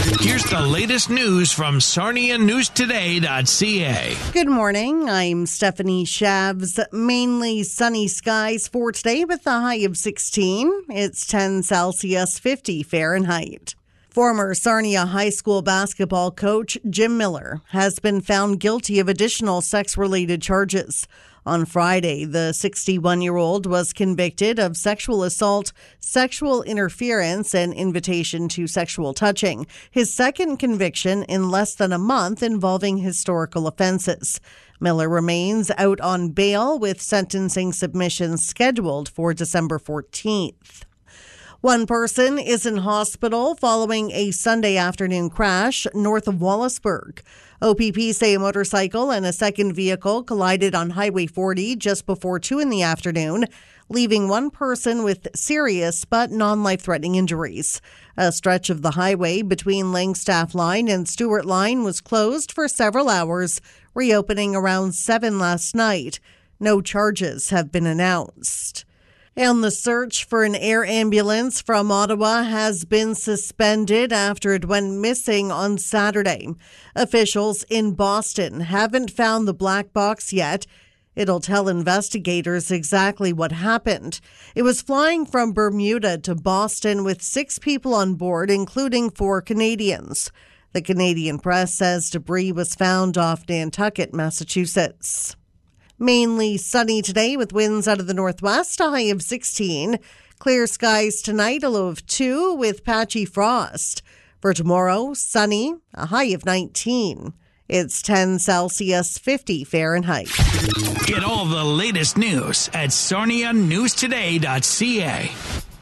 Here's the latest news from SarniaNewsToday.ca. Good morning. I'm Stephanie Shabs. Mainly sunny skies for today with a high of 16. It's 10 Celsius, 50 Fahrenheit. Former Sarnia High School basketball coach Jim Miller has been found guilty of additional sex-related charges. On Friday, the 61-year-old was convicted of sexual assault, sexual interference, and invitation to sexual touching. His second conviction in less than a month involving historical offenses. Miller remains out on bail with sentencing submissions scheduled for December 14th. One person is in hospital following a Sunday afternoon crash north of Wallaceburg. OPP say a motorcycle and a second vehicle collided on Highway 40 just before 2 in the afternoon, leaving one person with serious but non-life-threatening injuries. A stretch of the highway between Langstaff Line and Stewart Line was closed for several hours, reopening around 7 last night. No charges have been announced. And the search for an air ambulance from Ottawa has been suspended after it went missing on Saturday. Officials in Boston haven't found the black box yet. It'll tell investigators exactly what happened. It was flying from Bermuda to Boston with 6 people on board, including 4 Canadians. The Canadian press says debris was found off Nantucket, Massachusetts. Mainly sunny today with winds out of the northwest, a high of 16. Clear skies tonight, a low of 2 with patchy frost. For tomorrow, sunny, a high of 19. It's 10 Celsius, 50 Fahrenheit. Get all the latest news at SarniaNewsToday.ca.